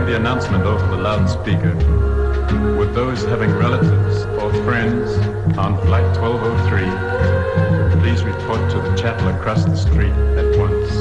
the announcement over the loudspeaker. Would those having relatives or friends on Flight 1203 please report to the chapel across the street at once?